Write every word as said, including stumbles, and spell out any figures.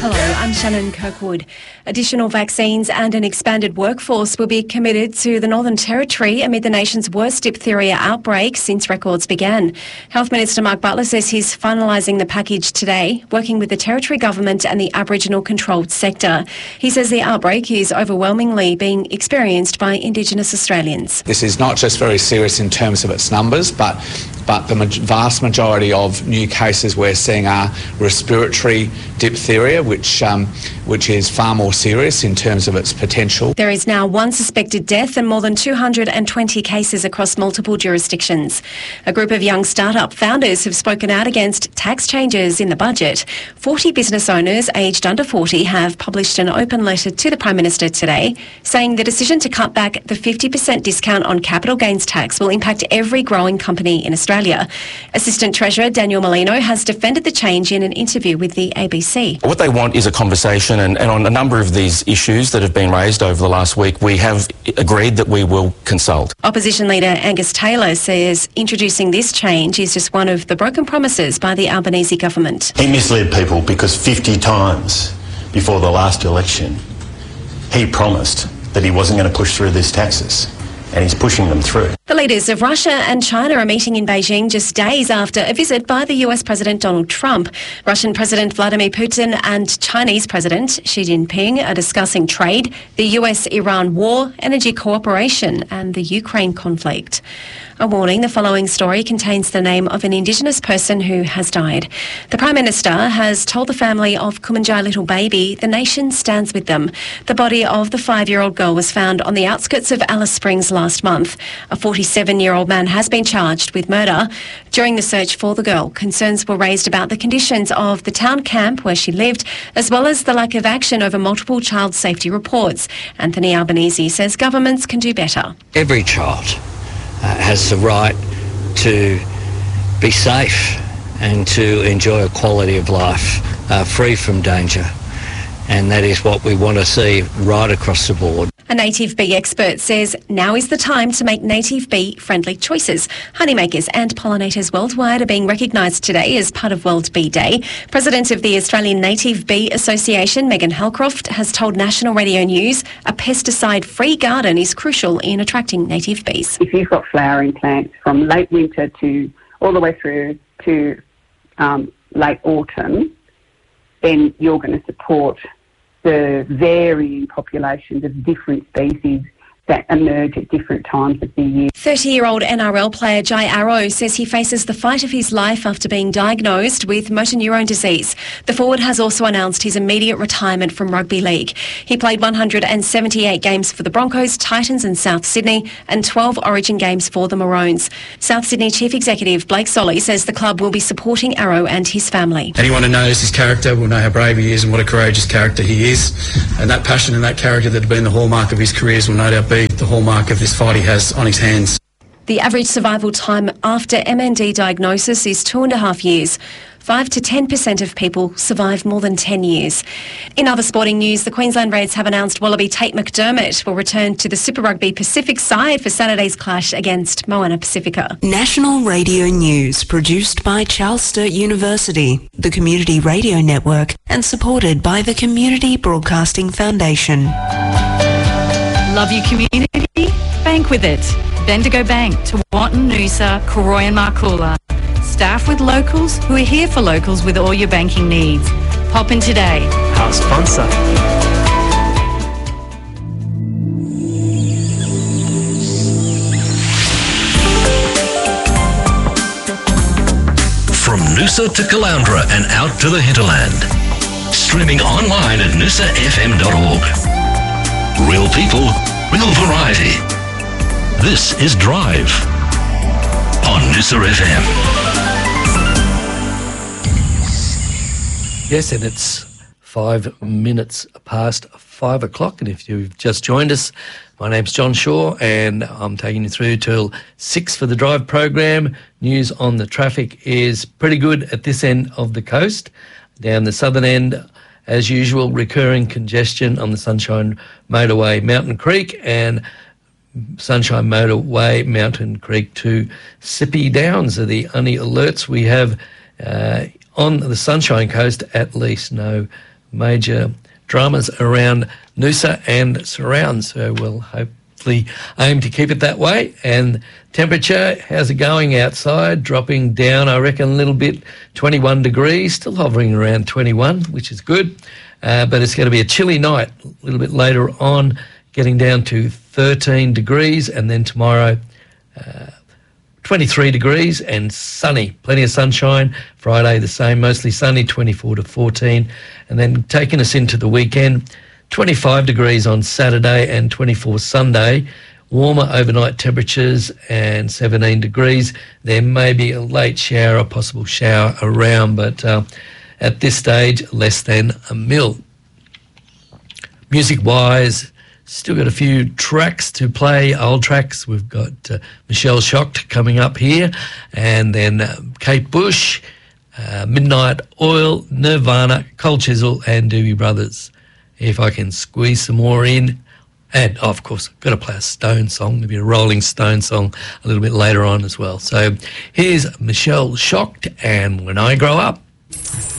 Hello, I'm Shannon Kirkwood. Additional vaccines and an expanded workforce will be committed to the Northern Territory amid the nation's worst diphtheria outbreak since records began. Health Minister Mark Butler says he's finalising the package today, working with the Territory Government and the Aboriginal controlled sector. He says the outbreak is overwhelmingly being experienced by Indigenous Australians. This is not just very serious in terms of its numbers, but but the vast majority of new cases we're seeing are respiratory diphtheria, which um, which is far more serious in terms of its potential. There is now one suspected death and more than two hundred twenty cases across multiple jurisdictions. A group of young startup founders have spoken out against tax changes in the budget. forty business owners aged under forty have published an open letter to the Prime Minister today, saying the decision to cut back the fifty percent discount on capital gains tax will impact every growing company in Australia. Assistant Treasurer Daniel Molino has defended the change in an interview with the A B C. What they want is a conversation, and, and on a number of these issues that have been raised over the last week, we have agreed that we will consult. Opposition leader Angus Taylor says introducing this change is just one of the broken promises by the Albanese government. He misled people because fifty times before the last election he promised that he wasn't going to push through these taxes, and he's pushing them through. The leaders of Russia and China are meeting in Beijing just days after a visit by the U S President Donald Trump. Russian President Vladimir Putin and Chinese President Xi Jinping are discussing trade, the U S-Iran war, energy cooperation and the Ukraine conflict. A warning, the following story contains the name of an Indigenous person who has died. The Prime Minister has told the family of Kumanjai little baby the nation stands with them. The body of the five-year-old girl was found on the outskirts of Alice Springs last month. A forty-seven-year-old man has been charged with murder. During the search for the girl, concerns were raised about the conditions of the town camp where she lived, as well as the lack of action over multiple child safety reports. Anthony Albanese says governments can do better. Every child Uh, has the right to be safe and to enjoy a quality of life uh, free from danger, and that is what we want to see right across the board. A native bee expert says now is the time to make native bee-friendly choices. Honeymakers and pollinators worldwide are being recognised today as part of World Bee Day. President of the Australian Native Bee Association, Megan Halcroft, has told National Radio News a pesticide-free garden is crucial in attracting native bees. If you've got flowering plants from late winter to all the way through to um, late autumn, then you're going to support the varying populations of different species that emerge at different times of the year. thirty-year-old N R L player Jai Arrow says he faces the fight of his life after being diagnosed with motor neurone disease. The forward has also announced his immediate retirement from rugby league. He played one hundred seventy-eight games for the Broncos, Titans and South Sydney, and twelve Origin games for the Maroons. South Sydney Chief Executive Blake Solly says the club will be supporting Arrow and his family. Anyone who knows his character will know how brave he is and what a courageous character he is. And that passion and that character that have been the hallmark of his careers will no doubt be the hallmark of this fight he has on his hands. The average survival time after M N D diagnosis is two and a half years. Five to ten percent of people survive more than ten years. In other sporting news, the Queensland Reds have announced Wallaby Tate McDermott will return to the Super Rugby Pacific side for Saturday's clash against Moana Pacifica. National Radio News, produced by Charles Sturt University, the Community Radio Network, and supported by the Community Broadcasting Foundation. Love your community? Bank with it. Bendigo Bank, Tewantin, Noosa, Koroy and Markula. Staff with locals who are here for locals with all your banking needs. Pop in today. Our sponsor. From Noosa to Caloundra and out to the hinterland. Streaming online at noosa f m dot org. Real people, real variety. This is Drive on Noosa F M. Yes, and it's five minutes past five o'clock. And if you've just joined us, my name's John Shaw, and I'm taking you through till six for the Drive program. News on the traffic is pretty good at this end of the coast. Down the southern end, as usual, recurring congestion on the Sunshine Motorway, Mountain Creek, and Sunshine Motorway, Mountain Creek to Sippy Downs are the only alerts we have uh, on the Sunshine Coast. At least no major dramas around Noosa and surrounds. So we'll hopefully aim to keep it that way. And temperature, how's it going outside? Dropping down, I reckon, a little bit, twenty-one degrees, still hovering around twenty-one, which is good. Uh, but it's going to be a chilly night a little bit later on, getting down to thirteen degrees, and then tomorrow uh, twenty-three degrees and sunny, plenty of sunshine. Friday the same, mostly sunny, twenty-four to fourteen, and then taking us into the weekend, twenty-five degrees on Saturday and twenty-four Sunday. Warmer overnight temperatures and seventeen degrees. There may be a late shower, a possible shower around, but uh, at this stage, less than a mil. Music-wise, still got a few tracks to play, old tracks. We've got uh, Michelle Shocked coming up here, and then uh, Kate Bush, uh, Midnight Oil, Nirvana, Cold Chisel, and Doobie Brothers. If I can squeeze some more in. And, oh, of course, I've got to play a Stone song, maybe a Rolling Stone song a little bit later on as well. So here's Michelle Shocked and When I Grow Up.